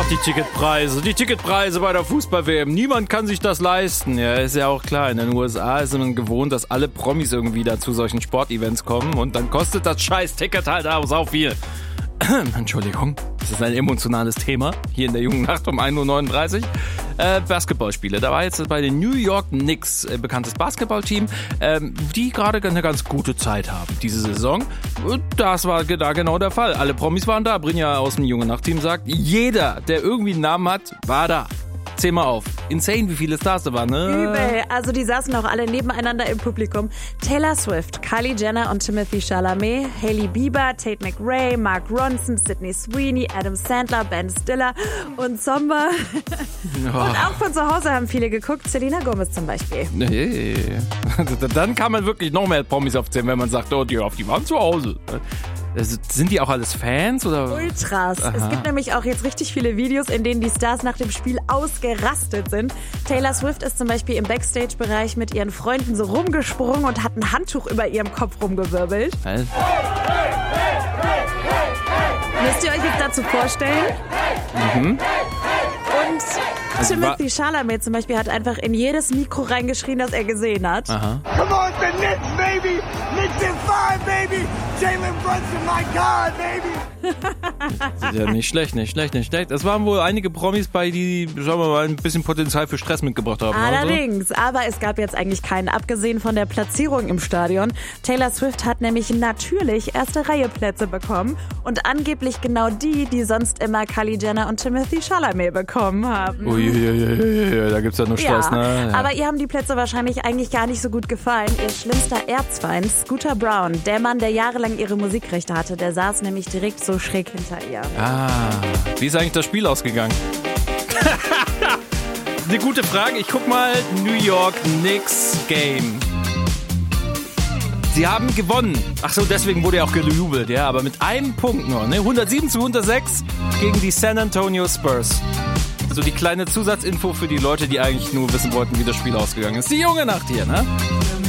Oh, die Ticketpreise bei der Fußball-WM. Niemand kann sich das leisten. Ja, ist ja auch klar. In den USA ist man gewohnt, dass alle Promis irgendwie da zu solchen Sportevents kommen. Und dann kostet das scheiß Ticket halt auch sau viel. Entschuldigung, das ist ein emotionales Thema. Hier in der jungen Nacht um 1.39 Uhr. Basketballspiele. Da war jetzt bei den New York Knicks bekanntes Basketballteam, die gerade eine ganz gute Zeit haben diese Saison. Und das war da genau der Fall. Alle Promis waren da. Brinja aus dem Junge Nacht Team sagt, jeder, der irgendwie einen Namen hat, war da. Zähl mal auf. Insane, wie viele Stars da waren, ne? Übel. Also die saßen auch alle nebeneinander im Publikum. Taylor Swift, Kylie Jenner und Timothée Chalamet, Hailey Bieber, Tate McRae, Mark Ronson, Sydney Sweeney, Adam Sandler, Ben Stiller und Zomba. Und auch von zu Hause haben viele geguckt. Selena Gomez zum Beispiel. Nee. Dann kann man wirklich noch mehr Promis aufzählen, wenn man sagt, oh, die waren zu Hause. Sind die auch alles Fans? Oder? Ultras. Aha. Es gibt nämlich auch jetzt richtig viele Videos, in denen die Stars nach dem Spiel ausgerastet sind. Taylor Swift ist zum Beispiel im Backstage-Bereich mit ihren Freunden so rumgesprungen und hat ein Handtuch über ihrem Kopf rumgewirbelt. Was? Müsst ihr euch jetzt dazu vorstellen? Mhm. Und Timothée Chalamet zum Beispiel hat einfach in jedes Mikro reingeschrien, das er gesehen hat. Aha. Come on, the Knicks, baby! Knicks in 5, baby! Jalen Brunson, my God, baby! Ja, nicht schlecht. Es waren wohl einige Promis bei, die, sagen wir mal, ein bisschen Potenzial für Stress mitgebracht haben. Allerdings, oder? Aber es gab jetzt eigentlich keinen, abgesehen von der Platzierung im Stadion. Taylor Swift hat nämlich natürlich erste Reihe Plätze bekommen und angeblich genau die sonst immer Kylie Jenner und Timothée Chalamet bekommen haben. Ui, da gibt's ja nur Stress, ja, ne? Ja. Aber ihr haben die Plätze wahrscheinlich eigentlich gar nicht so gut gefallen. Ihr schlimmster Erzfeind, Scooter Braun, der Mann, der jahrelang ihre Musikrechte hatte, der saß nämlich direkt so schräg hinter ihr. Wie ist eigentlich das Spiel ausgegangen? Eine gute Frage. Ich guck mal New York Knicks Game. Sie haben gewonnen. Ach so, deswegen wurde ja auch gejubelt, ja, aber mit einem Punkt nur, ne? 107-106 gegen die San Antonio Spurs. So die kleine Zusatzinfo für die Leute, die eigentlich nur wissen wollten, wie das Spiel ausgegangen ist. Die junge Nacht hier, ne?